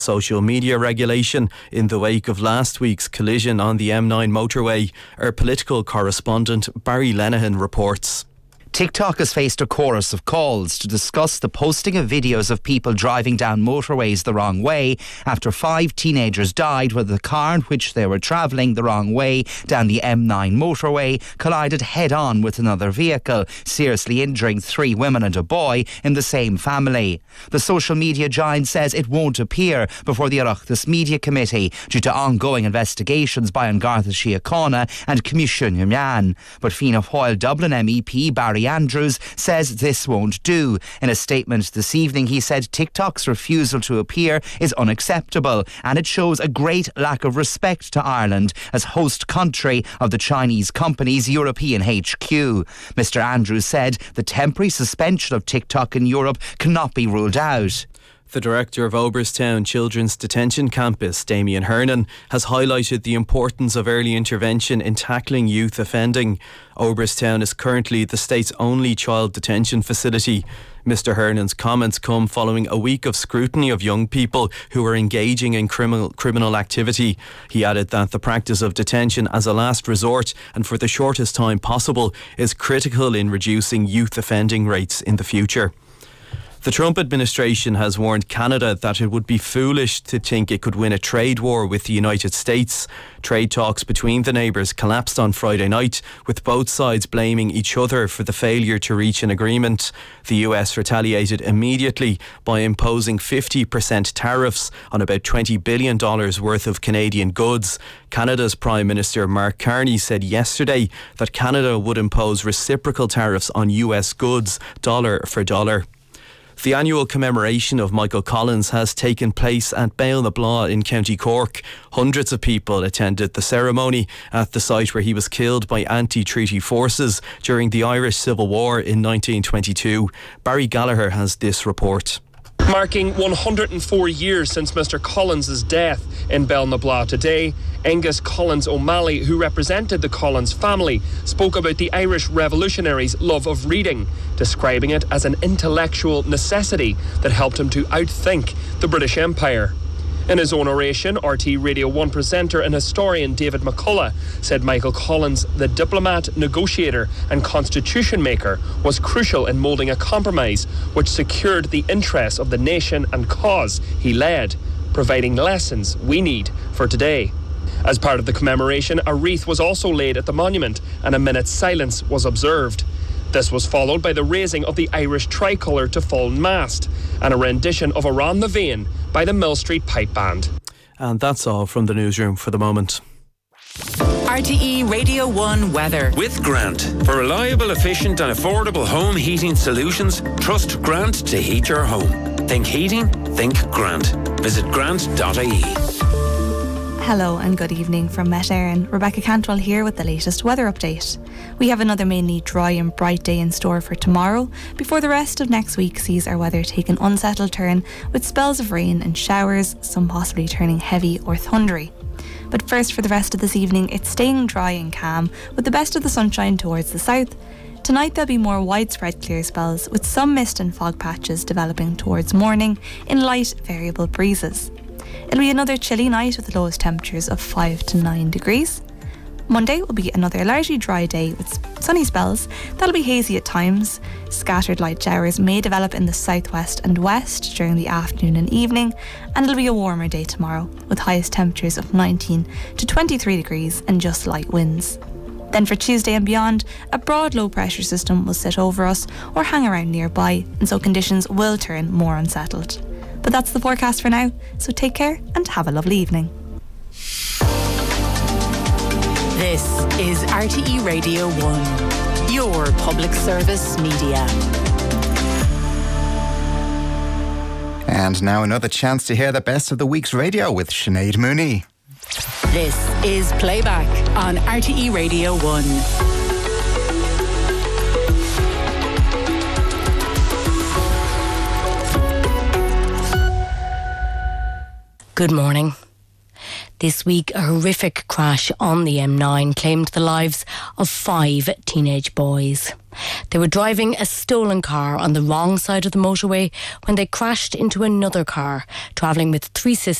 social media regulation in the wake of last week's collision on the M9 motorway. Our political correspondent Barry Lenihan reports. TikTok has faced a chorus of calls to discuss the posting of videos of people driving down motorways the wrong way after 5 teenagers died when the car in which they were travelling the wrong way down the M9 motorway collided head-on with another vehicle, seriously injuring 3 women and a boy in the same family. The social media giant says it won't appear before the Oireachtas Media Committee due to ongoing investigations by An Garda Síochána and Comisiún Meán. But Fianna Fáil Dublin MEP Barry Andrews says this won't do. In a statement this evening, he said TikTok's refusal to appear is unacceptable and it shows a great lack of respect to Ireland as host country of the Chinese company's European HQ. Mr. Andrews said the temporary suspension of TikTok in Europe cannot be ruled out. The director of Oberstown Children's Detention Campus, Damien Hernan, has highlighted the importance of early intervention in tackling youth offending. Oberstown is currently the state's only child detention facility. Mr. Hernan's comments come following a week of scrutiny of young people who are engaging in criminal activity. He added that the practice of detention as a last resort and for the shortest time possible is critical in reducing youth offending rates in the future. The Trump administration has warned Canada that it would be foolish to think it could win a trade war with the United States. Trade talks between the neighbours collapsed on Friday night, with both sides blaming each other for the failure to reach an agreement. The US retaliated immediately by imposing 50% tariffs on about $20 billion worth of Canadian goods. Canada's Prime Minister Mark Carney said yesterday that Canada would impose reciprocal tariffs on US goods, dollar for dollar. The annual commemoration of Michael Collins has taken place at Ballinablaw in County Cork. Hundreds of people attended the ceremony at the site where he was killed by anti-treaty forces during the Irish Civil War in 1922. Barry Gallagher has this report. Marking 104 years since Mr. Collins' death in Ballinablaw today, Angus Collins O'Malley, who represented the Collins family, spoke about the Irish revolutionaries' love of reading, describing it as an intellectual necessity that helped him to outthink the British Empire. In his own oration, RT Radio 1 presenter and historian David McCullough said Michael Collins, the diplomat, negotiator and constitution maker, was crucial in moulding a compromise which secured the interests of the nation and cause he led, providing lessons we need for today. As part of the commemoration, a wreath was also laid at the monument and a minute's silence was observed. This was followed by the raising of the Irish tricolour to full mast and a rendition of Around the Vein by the Mill Street Pipe Band. And that's all from the newsroom for the moment. RTE Radio 1 weather. With Grant. For reliable, efficient and affordable home heating solutions, trust Grant to heat your home. Think heating, think Grant. Visit grant.ie. Hello and good evening from Met Éireann. Rebecca Cantwell here with the latest weather update. We have another mainly dry and bright day in store for tomorrow, before the rest of next week sees our weather take an unsettled turn with spells of rain and showers, some possibly turning heavy or thundery. But first, for the rest of this evening, it's staying dry and calm with the best of the sunshine towards the south. Tonight there'll be more widespread clear spells with some mist and fog patches developing towards morning in light variable breezes. It'll be another chilly night with the lowest temperatures of 5 to 9 degrees. Monday will be another largely dry day with sunny spells. That'll be hazy at times. Scattered light showers may develop in the southwest and west during the afternoon and evening, and it'll be a warmer day tomorrow with highest temperatures of 19 to 23 degrees and just light winds. Then for Tuesday and beyond, a broad low pressure system will sit over us or hang around nearby, and so conditions will turn more unsettled. But that's the forecast for now, so take care and have a lovely evening. This is RTE Radio 1, your public service media. And now another chance to hear the best of the week's radio with Sinead Mooney. This is Playback on RTE Radio 1. Good morning. This week, a horrific crash on the M9 claimed the lives of 5 teenage boys. They were driving a stolen car on the wrong side of the motorway when they crashed into another car, travelling with three sisters